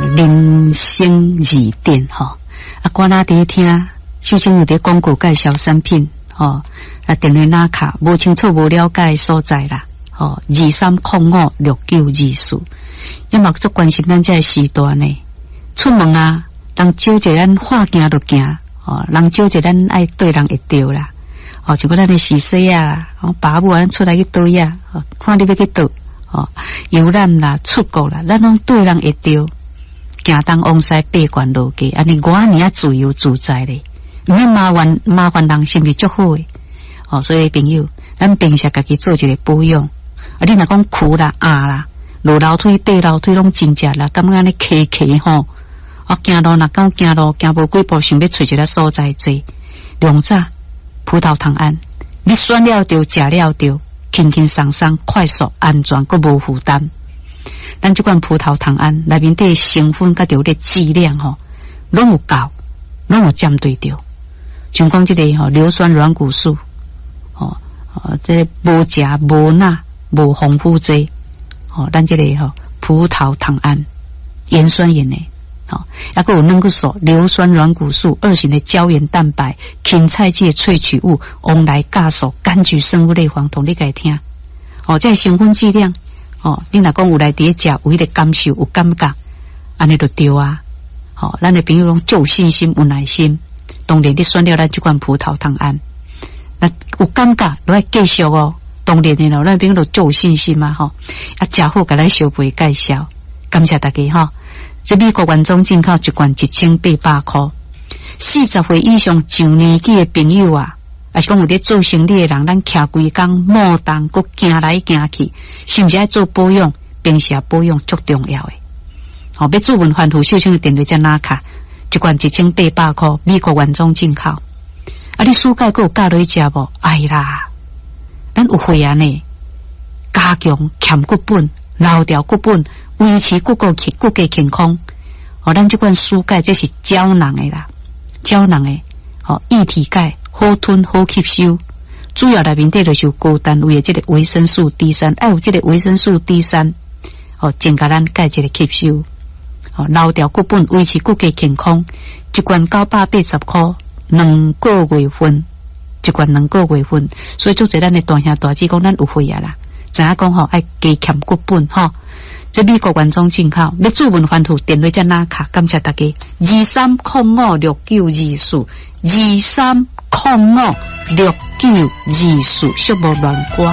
人生字典哈，我那伫听，首先有伫广告介绍产品，电话拿卡无清楚无了解的所在啦，23056924，因嘛足关心咱这个时段呢，出门啊，人少者咱话行就行，人少者咱爱对人会着啦，就讲咱的洗洗啊，爸母咱出来去对啊，看你要去倒。游览啦、出国啦，咱拢对人会着，行东往西八关路街，安尼我呢自由自在咧，唔免麻烦人，是毋是足好诶？所以朋友，咱平时家己做一个保养，你若讲苦啦、啦，落楼梯、爬楼梯拢真正啦，感觉安尼崎吼，行路若讲行路行无几步，想要找一个所在坐，两早葡萄糖胺，你选了着，食了着。轻轻松松、快速、安全，佮无负担。咱这款葡萄糖胺内面的成分佮着的质量拢有够，拢有针对着。像讲这个硫酸软骨素，这无食无钠无防腐剂，咱这个葡萄糖胺盐酸盐的。还有能够素、硫酸软骨素、2型的胶原蛋白、芹菜剂萃取物、翁来酵素、柑橘生物类黄酮，你该听。这成分剂量，你若讲有来伫食，有迄个感受，有感觉，安尼就对啊。咱的朋友拢足有信心、有耐心，当然你选了咱这款葡萄糖胺，那有感觉，都要继续哦。当然的咱朋友都足有信心嘛，食好，甲咱小辈介绍，感谢大家这美国原装进口一罐1800块，40岁以上上年纪的朋友啊，还是讲有在做生意的人，咱徛规工莫动，佮行来行去，是毋是爱做保养？平时保养足重要的。要注文反复首先的电话才拿卡，一罐1800块，美国原装进口。你暑假佮有教落去食无？哎啦，咱有会员呢，加强欠骨本，留掉骨本。维持骨骼健康，咱这款蔬钙这是胶囊的啦，胶囊的，液体钙好吞好吸收，主要内面底就是有高单位的这个维生素 D3， 爱有这个维生素 D3，增加咱钙质的吸收，留掉骨本，维持骨骼健康，一罐980块，2个月份，一罐2个月份，所以做者咱的大兄大姐讲咱有会啊啦，知影讲爱加欠骨本这美国原装进口，要注文反复电话才拿卡，感谢大家。23056924，23056924，属无乱歌。